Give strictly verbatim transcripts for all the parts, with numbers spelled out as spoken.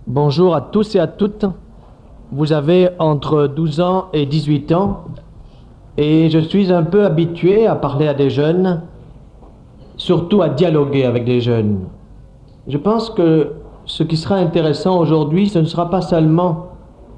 Bonjour à tous et à toutes. Vous avez entre douze ans et dix-huit ans et je suis un peu habitué à parler à des jeunes, surtout à dialoguer avec des jeunes. Je pense que ce qui sera intéressant aujourd'hui, ce ne sera pas seulement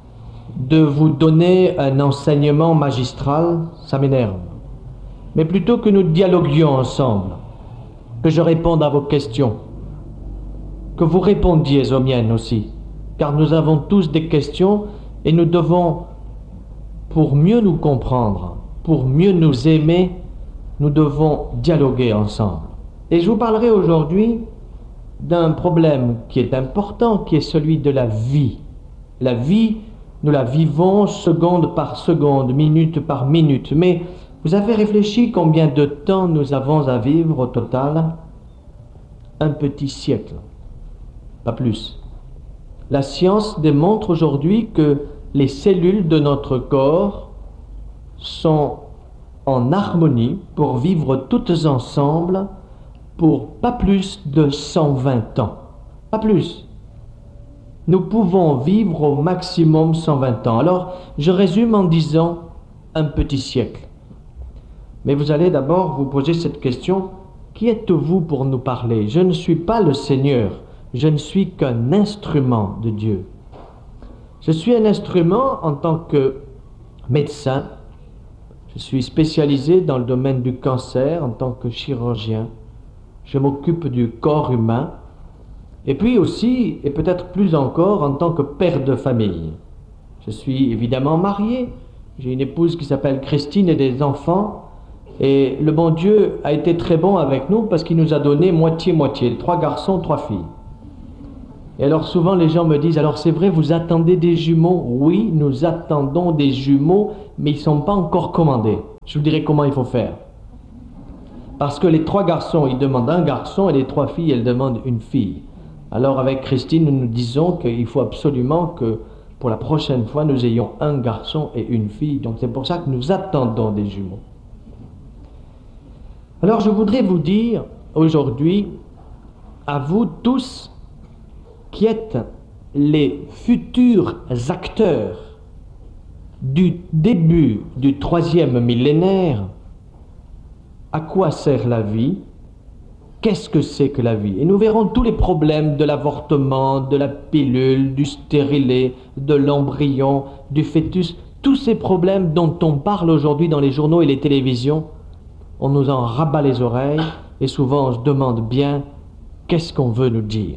de vous donner un enseignement magistral, ça m'énerve, mais plutôt que nous dialoguions ensemble, que je réponde à vos questions, que vous répondiez aux miennes aussi, car nous avons tous des questions et nous devons, pour mieux nous comprendre, pour mieux nous aimer, nous devons dialoguer ensemble. Et je vous parlerai aujourd'hui d'un problème qui est important, qui est celui de la vie. La vie, nous la vivons seconde par seconde, minute par minute. Mais vous avez réfléchi combien de temps nous avons à vivre au total? Un petit siècle, pas plus. La science démontre aujourd'hui que les cellules de notre corps sont en harmonie pour vivre toutes ensemble pour pas plus de cent vingt ans. Pas plus. Nous pouvons vivre au maximum cent vingt ans. Alors, je résume en disant un petit siècle. Mais vous allez d'abord vous poser cette question: qui êtes-vous pour nous parler? Je ne suis pas le Seigneur. Je ne suis qu'un instrument de Dieu. Je suis un instrument en tant que médecin. Je suis spécialisé dans le domaine du cancer en tant que chirurgien. Je m'occupe du corps humain. Et puis aussi, et peut-être plus encore, en tant que père de famille. Je suis évidemment marié. J'ai une épouse qui s'appelle Christine et des enfants. Et le bon Dieu a été très bon avec nous parce qu'il nous a donné moitié-moitié, trois garçons, trois filles. Et alors souvent les gens me disent: alors c'est vrai, vous attendez des jumeaux? Oui, nous attendons des jumeaux, mais ils ne sont pas encore commandés. Je vous dirai comment il faut faire. Parce que les trois garçons, ils demandent un garçon, et les trois filles, elles demandent une fille. Alors avec Christine, nous nous disons qu'il faut absolument que pour la prochaine fois, nous ayons un garçon et une fille. Donc c'est pour ça que nous attendons des jumeaux. Alors je voudrais vous dire aujourd'hui, à vous tous, qui êtes les futurs acteurs du début du troisième millénaire, à quoi sert la vie? Qu'est-ce que c'est que la vie? Et nous verrons tous les problèmes de l'avortement, de la pilule, du stérilet, de l'embryon, du fœtus, tous ces problèmes dont on parle aujourd'hui dans les journaux et les télévisions. On nous en rabat les oreilles et souvent on se demande bien qu'est-ce qu'on veut nous dire.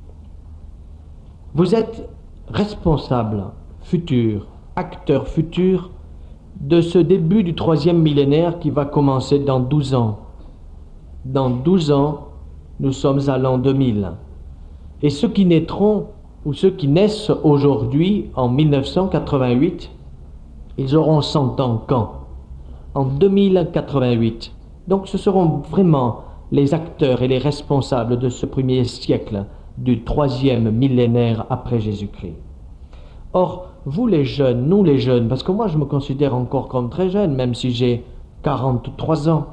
Vous êtes responsable futur, acteur futur de ce début du troisième millénaire qui va commencer dans douze ans. Dans douze ans, nous sommes à l'an deux mille. Et ceux qui naîtront, ou ceux qui naissent aujourd'hui, en mille neuf cent quatre-vingt-huit, ils auront cent ans quand? En deux mille quatre-vingt-huit. Donc ce seront vraiment les acteurs et les responsables de ce premier siècle, du troisième millénaire après Jésus-Christ. Or, vous les jeunes, nous les jeunes, parce que moi je me considère encore comme très jeune, même si j'ai quarante-trois ans,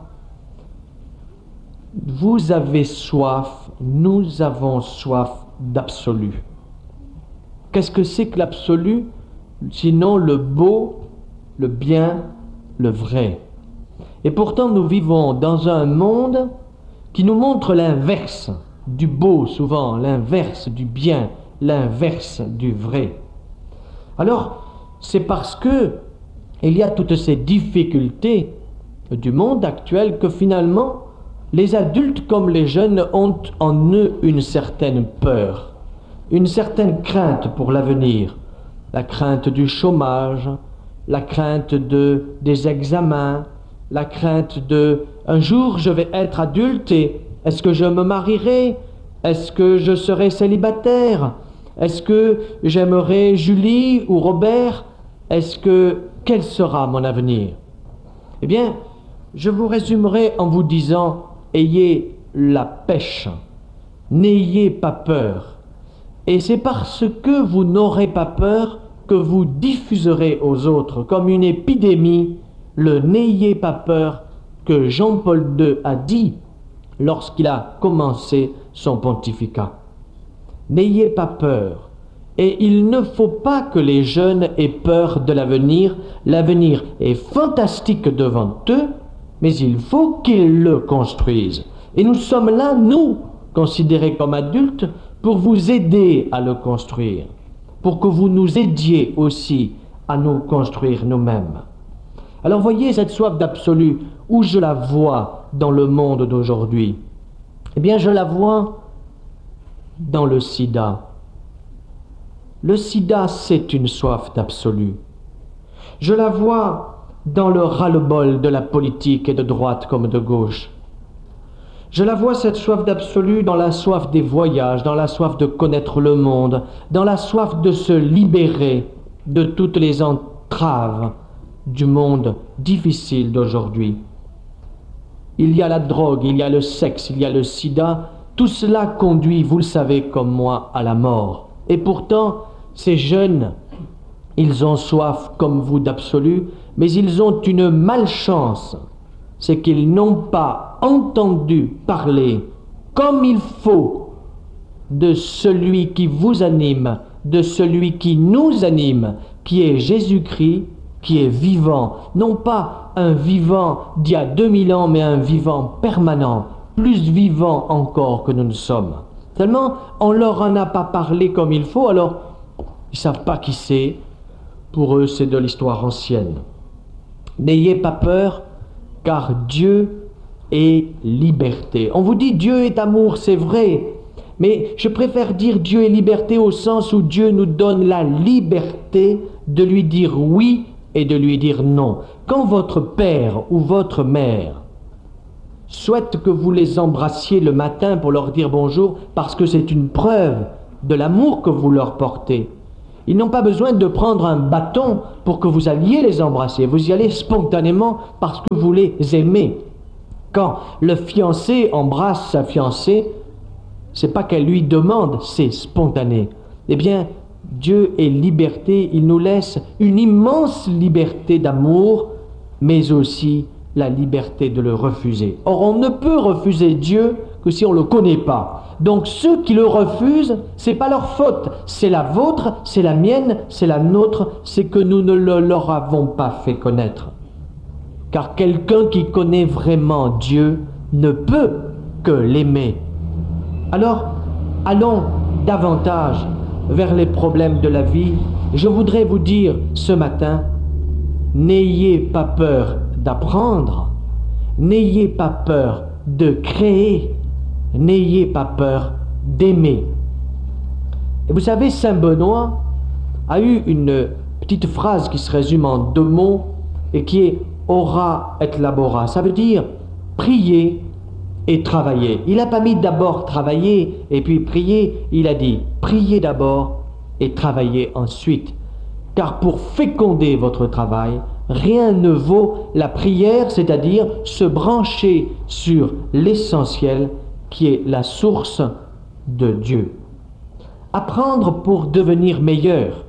vous avez soif, nous avons soif d'absolu. Qu'est-ce que c'est que l'absolu? Sinon le beau, le bien, le vrai. Et pourtant nous vivons dans un monde qui nous montre l'inverse du beau, souvent l'inverse du bien, l'inverse du vrai. Alors, c'est parce que il y a toutes ces difficultés du monde actuel que finalement, les adultes comme les jeunes ont en eux une certaine peur, une certaine crainte pour l'avenir, la crainte du chômage, la crainte de, des examens, la crainte de « un jour je vais être adulte et est-ce que je me marierai? Est-ce que je serai célibataire? Est-ce que j'aimerai Julie ou Robert? Est-ce que... quel sera mon avenir ?» Eh bien, je vous résumerai en vous disant: ayez la pêche, n'ayez pas peur. Et c'est parce que vous n'aurez pas peur que vous diffuserez aux autres comme une épidémie le « n'ayez pas peur » que Jean-Paul deux a dit lorsqu'il a commencé son pontificat. N'ayez pas peur, Et il ne faut pas que les jeunes aient peur de l'avenir. L'avenir est fantastique devant eux, mais il faut qu'ils le construisent. Et nous sommes là, nous, considérés comme adultes, pour vous aider à le construire, pour que vous nous aidiez aussi à nous construire nous-mêmes. Alors voyez cette soif d'absolu, où je la vois dans le monde d'aujourd'hui. Eh bien, je la vois dans le sida. Le sida, c'est une soif d'absolu. Je la vois dans le ras-le-bol de la politique et de droite comme de gauche. Je la vois, cette soif d'absolu, dans la soif des voyages, dans la soif de connaître le monde, dans la soif de se libérer de toutes les entraves du monde difficile d'aujourd'hui. Il y a la drogue, il y a le sexe, il y a le sida. Tout cela conduit, vous le savez comme moi, à la mort. Et pourtant, ces jeunes, ils ont soif comme vous d'absolu, mais ils ont une malchance. C'est qu'ils n'ont pas entendu parler comme il faut de celui qui vous anime, de celui qui nous anime, qui est Jésus-Christ, qui est vivant. Non pas un vivant d'il y a deux mille ans, mais un vivant permanent, plus vivant encore que nous ne sommes. Seulement, on leur en a pas parlé comme il faut, alors ils ne savent pas qui c'est. Pour eux, c'est de l'histoire ancienne. N'ayez pas peur, car Dieu est liberté. On vous dit Dieu est amour, c'est vrai, mais je préfère dire Dieu est liberté au sens où Dieu nous donne la liberté de lui dire oui et de lui dire non. Quand votre père ou votre mère souhaite que vous les embrassiez le matin pour leur dire bonjour, parce que c'est une preuve de l'amour que vous leur portez, ils n'ont pas besoin de prendre un bâton pour que vous alliez les embrasser. Vous y allez spontanément parce que vous les aimez. Quand le fiancé embrasse sa fiancée, c'est pas qu'elle lui demande, c'est spontané. Eh bien, Dieu est liberté, il nous laisse une immense liberté d'amour, mais aussi la liberté de le refuser. Or, on ne peut refuser Dieu que si on ne le connaît pas. Donc, ceux qui le refusent, c'est pas leur faute, c'est la vôtre, c'est la mienne, c'est la nôtre, c'est que nous ne le leur avons pas fait connaître. Car quelqu'un qui connaît vraiment Dieu ne peut que l'aimer. Alors, allons davantage vers les problèmes de la vie. Je voudrais vous dire ce matin, n'ayez pas peur d'apprendre, n'ayez pas peur de créer, n'ayez pas peur d'aimer. Et vous savez, Saint Benoît a eu une petite phrase qui se résume en deux mots et qui est ora et labora. Ça veut dire prier et travailler. Il n'a pas mis d'abord travailler et puis prier, il a dit priez d'abord et travaillez ensuite. Car pour féconder votre travail, rien ne vaut la prière, c'est-à-dire se brancher sur l'essentiel qui est la source de Dieu. Apprendre pour devenir meilleur.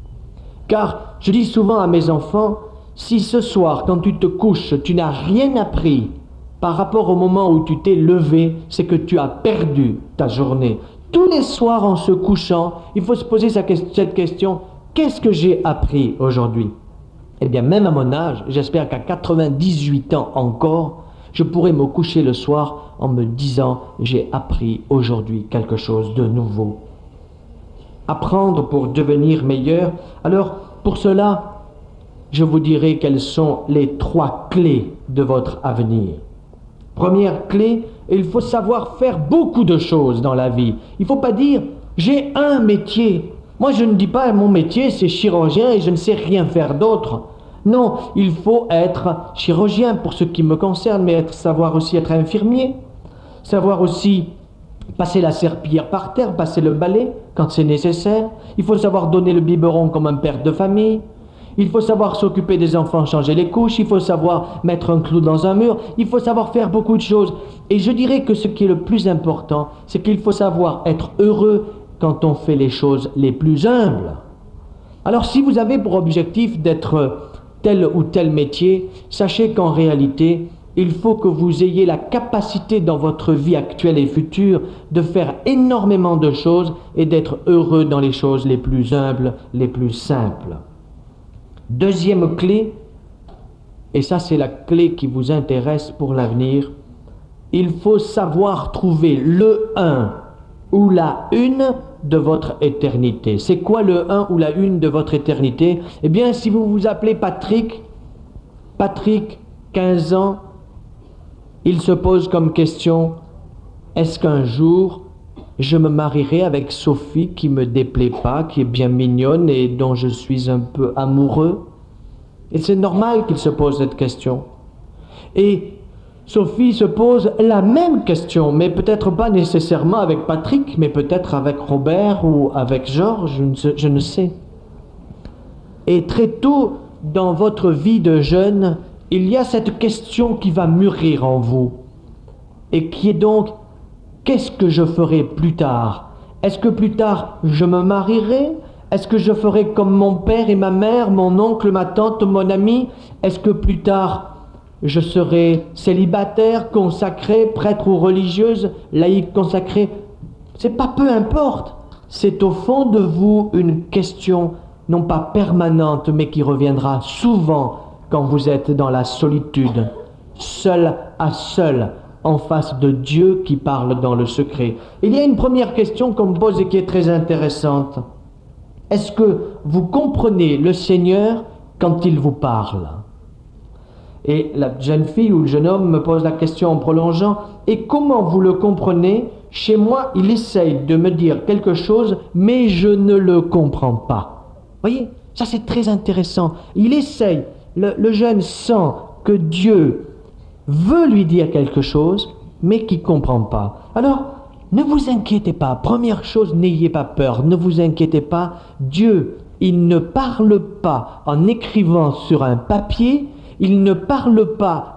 Car je dis souvent à mes enfants, si ce soir, quand tu te couches, tu n'as rien appris par rapport au moment où tu t'es levé, c'est que tu as perdu ta journée. Tous les soirs en se couchant, il faut se poser cette question, qu'est-ce que j'ai appris aujourd'hui? Eh bien, même à mon âge, j'espère qu'à quatre-vingt-dix-huit ans encore, je pourrai me coucher le soir en me disant, j'ai appris aujourd'hui quelque chose de nouveau. Apprendre pour devenir meilleur. Alors, pour cela, je vous dirai quelles sont les trois clés de votre avenir. Première clé, il faut savoir faire beaucoup de choses dans la vie. Il ne faut pas dire, j'ai un métier. Moi, je ne dis pas, mon métier, c'est chirurgien et je ne sais rien faire d'autre. Non, il faut être chirurgien pour ce qui me concerne, mais être, savoir aussi être infirmier, savoir aussi passer la serpillière par terre, passer le balai quand c'est nécessaire. Il faut savoir donner le biberon comme un père de famille. Il faut savoir s'occuper des enfants, changer les couches. Il faut savoir mettre un clou dans un mur. Il faut savoir faire beaucoup de choses. Et je dirais que ce qui est le plus important, c'est qu'il faut savoir être heureux quand on fait les choses les plus humbles. Alors si vous avez pour objectif d'être tel ou tel métier, sachez qu'en réalité, il faut que vous ayez la capacité dans votre vie actuelle et future de faire énormément de choses et d'être heureux dans les choses les plus humbles, les plus simples. Deuxième clé, et ça c'est la clé qui vous intéresse pour l'avenir, il faut savoir trouver le un ou la une de votre éternité. C'est quoi le un ou la une de votre éternité? Eh bien, si vous vous appelez Patrick, Patrick, quinze ans, il se pose comme question, est-ce qu'un jour je me marierai avec Sophie qui me déplaît pas, qui est bien mignonne et dont je suis un peu amoureux? Et c'est normal qu'il se pose cette question. Et Sophie se pose la même question, mais peut-être pas nécessairement avec Patrick, mais peut-être avec Robert ou avec Georges, je ne sais. Je ne sais. Et très tôt dans votre vie de jeune, il y a cette question qui va mûrir en vous, et qui est donc, qu'est-ce que je ferai plus tard? Est-ce que plus tard je me marierai? Est-ce que je ferai comme mon père et ma mère, mon oncle, ma tante, mon ami? Est-ce que plus tard je serai célibataire, consacré, prêtre ou religieuse, laïque consacré? C'est pas peu importe. C'est au fond de vous une question non pas permanente, mais qui reviendra souvent quand vous êtes dans la solitude, seul à seul, en face de Dieu qui parle dans le secret. Il y a une première question qu'on me pose et qui est très intéressante. Est-ce que vous comprenez le Seigneur quand il vous parle? Et la jeune fille ou le jeune homme me pose la question en prolongeant, et comment vous le comprenez? Chez moi, il essaye de me dire quelque chose, mais je ne le comprends pas. Voyez, ça c'est très intéressant. Il essaye, le, le jeune sent que Dieu veut lui dire quelque chose, mais qu'il ne comprend pas. Alors, ne vous inquiétez pas. Première chose, n'ayez pas peur. Ne vous inquiétez pas. Dieu, il ne parle pas en écrivant sur un papier. Il ne parle pas